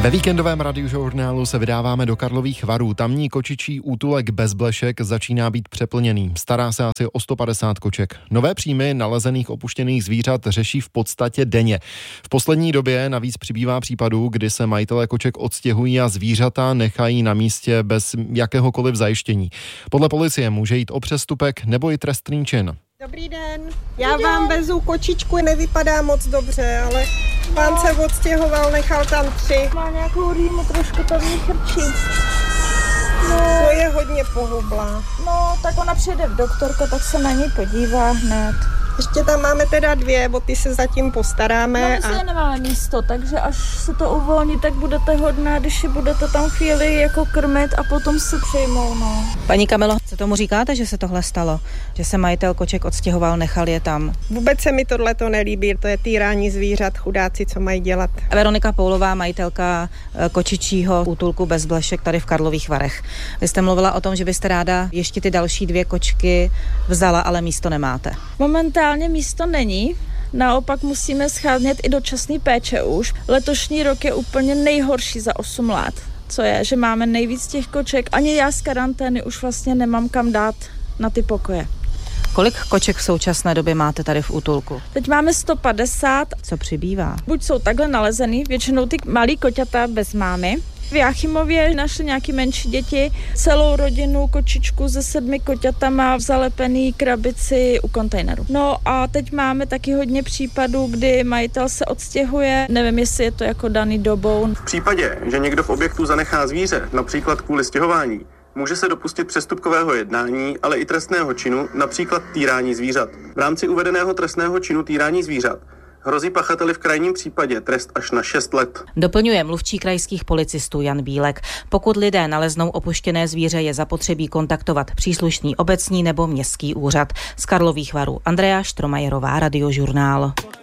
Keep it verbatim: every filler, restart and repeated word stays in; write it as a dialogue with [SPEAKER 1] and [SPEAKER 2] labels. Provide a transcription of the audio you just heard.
[SPEAKER 1] Ve víkendovém radiožurnálu se vydáváme do Karlových Varů. Tamní kočičí útulek Bezblešek začíná být přeplněný. Stará se asi o sto padesát koček. Nové příjmy nalezených opuštěných zvířat řeší v podstatě denně. V poslední době navíc přibývá případů, kdy se majitelé koček odstěhují a zvířata nechají na místě bez jakéhokoliv zajištění. Podle policie může jít o přestupek nebo i trestný čin.
[SPEAKER 2] Dobrý den, já vám vezu kočičku, nevypadá moc dobře, ale pán se odstěhoval, nechal tam tři.
[SPEAKER 3] Má nějakou rýmu, trošku tam mě chrčí.
[SPEAKER 2] No, to je hodně pohublá.
[SPEAKER 3] No, tak ona přijde v doktorka, tak se na ní podívá hned.
[SPEAKER 2] Ještě tam máme teda dvě, bo ty se zatím postaráme.
[SPEAKER 3] No, my si
[SPEAKER 2] a...
[SPEAKER 3] nemáme místo, takže až se to uvolní, tak budete hodná, když je budete tam chvíli jako krmit a potom se přijmou, no.
[SPEAKER 4] Paní Kamilo, co tomu říkáte, že se tohle stalo? Že se majitel koček odstěhoval, nechal je tam?
[SPEAKER 2] Vůbec se mi tohleto nelíbí, to je týrání zvířat, chudáci, co mají dělat.
[SPEAKER 4] Veronika Poulová, majitelka kočičího útulku Bezblešek tady v Karlových Varech. Vy jste mluvila o tom, že byste ráda ještě ty další dvě kočky vzala, ale místo nemáte.
[SPEAKER 3] Momentálně místo není. Naopak musíme schánět i dočasný péče už. Letošní rok je úplně nejhorší za osm let. Co je, že máme nejvíc těch koček. Ani já z karantény už vlastně nemám kam dát na ty pokoje.
[SPEAKER 4] Kolik koček v současné době máte tady v útulku?
[SPEAKER 3] Teď máme sto padesát.
[SPEAKER 4] Co přibývá?
[SPEAKER 3] Buď jsou takhle nalezený, většinou ty malý koťata bez mámy. V Jáchymově našli nějaký menší děti, celou rodinu kočičku se sedmi koťatama v zalepený krabici u kontejneru. No a teď máme taky hodně případů, kdy majitel se odstěhuje, nevím, jestli je to jako daný dobou.
[SPEAKER 5] V případě, že někdo v objektu zanechá zvíře, například kvůli stěhování, může se dopustit přestupkového jednání, ale i trestného činu, například týrání zvířat. V rámci uvedeného trestného činu týrání zvířat hrozí pachateli v krajním případě trest až na šest let.
[SPEAKER 4] Doplňuje mluvčí krajských policistů Jan Bílek. Pokud lidé naleznou opuštěné zvíře, je zapotřebí kontaktovat příslušný obecní nebo městský úřad. Z Karlových Varů Andrea Štromajerová, Radiožurnál.